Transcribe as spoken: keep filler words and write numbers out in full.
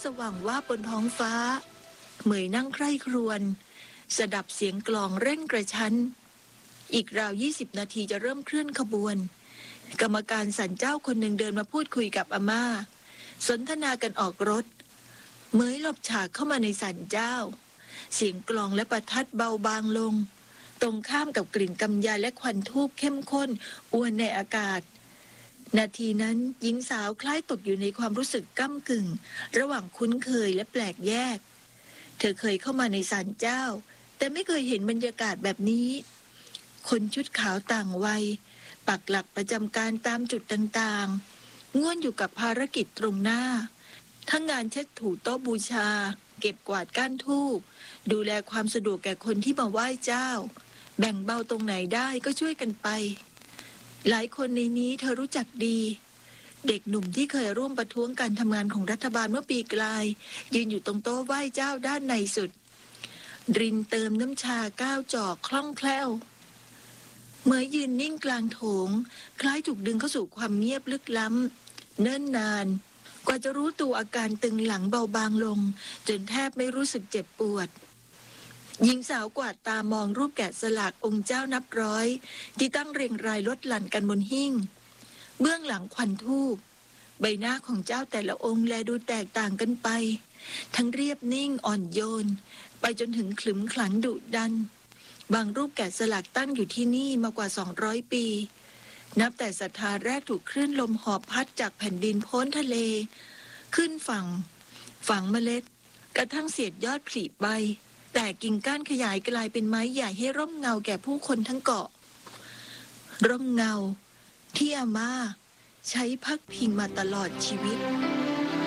สว่างว่าบบนท้องฟ้าเหมยนั่งใคร่ครวญสดับเสียงกลองเร่งกระชั้นอีกราวยี่สิบนาทีจะเริ่มเคลื่อนขบวนกรรมการศาลเจ้าคนหนึ่งเดินมาพูดคุยกับอาม่าสนทนากันออกรถเหมยหลบฉากเข้ามาในศาลเจ้าเสียงกลองและประทัดเบาบางลงตรงข้ามกับกลิ่นกำยาและควันธูปเข้มข้นอวนในอากาศนาทีนั้นหญิงสาวคล้ายตกอยู่ในความรู้สึกก้ำกึ่งระหว่างคุ้นเคยและแปลกแยกเธอเคยเข้ามาในศาลเจ้าแต่ไม่เคยเห็นบรรยากาศแบบนี้คนชุดขาวต่างวัยปักหลักประจำการตามจุดต่างๆง่วนอยู่กับภารกิจตรงหน้าทั้งงานเช็ดถูโต๊ะบูชาเก็บกวาดก้านธูปดูแลความสะดวกแก่คนที่มาไหว้เจ้าแบ่งเบาตรงไหนได้ก็ช่วยกันไปหลายคนในนี้เธอรู้จักดีเด็กหนุ่มที่เคยร่วมประท้วงการทำงานของรัฐบาลเมื่อปีกลายยืนอยู่ตรงโต๊ะไหว้เจ้าด้านในสุดรินเติมน้ำชาก้าวจอกคล่องแคล่วเมื่อยืนนิ่งกลางโถงคล้ายถูกดึงเข้าสู่ความเงียบลึกล้ำเนิ่นนานกว่าจะรู้ตัวอาการตึงหลังเบาบางลงจนแทบไม่รู้สึกเจ็บปวดหญิงสาวกวาดตามองรูปแกะสลักองค์เจ้านับร้อยที่ตั้งเรียงรายลดหลั่นกันบนหิ้งเบื้องหลังควันธูปใบหน้าของเจ้าแต่ละองค์แลดูแตกต่างกันไปทั้งเรียบนิ่งอ่อนโยนไปจนถึงขรึมขลันดุดันบางรูปแกะสลักตั้งอยู่ที่นี่มากว่าสองร้อยปีนับแต่ศรัทธาแรกถูกคลื่นลมหอบพัดจากแผ่นดินพ้นทะเลขึ้นฝั่งฝังเมล็ดกระทั่งเสียดยอดผลิใบแต่กิ่งก้านขยายกลายเป็นไม้ใหญ่ให้ร่มเงาแก่ผู้คนทั้งเกาะร่มเงาที่อาม่าใช้พักพิงมาตลอดชีวิต